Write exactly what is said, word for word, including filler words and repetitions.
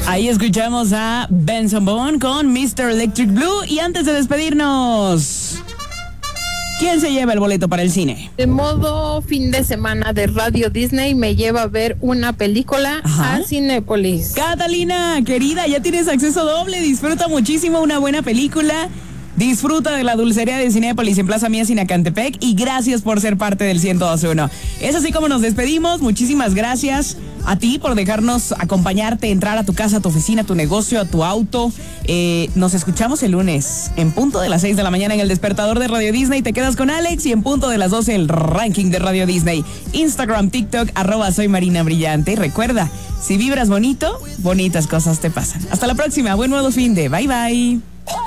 Ahí escuchamos a Benson Boone con mister Electric Blue. Y antes de despedirnos, ¿quién se lleva el boleto para el cine? De modo fin de semana de Radio Disney me lleva a ver una película Ajá. a Cinépolis. Catalina, querida, ya tienes acceso doble. Disfruta muchísimo una buena película. Disfruta de la dulcería de Cinépolis en Plaza Mía, Sinacantepec, y gracias por ser parte del ciento dos punto uno. Es así como nos despedimos. Muchísimas gracias a ti por dejarnos acompañarte, entrar a tu casa, a tu oficina, a tu negocio, a tu auto. Eh, nos escuchamos el lunes en punto de las seis de la mañana en el despertador de Radio Disney. Te quedas con Alex, y en punto de las doce el ranking de Radio Disney. Instagram, TikTok, arroba soy Marina Brillante. Y recuerda, si vibras bonito, bonitas cosas te pasan. Hasta la próxima. Buen nuevo fin de. Bye, bye.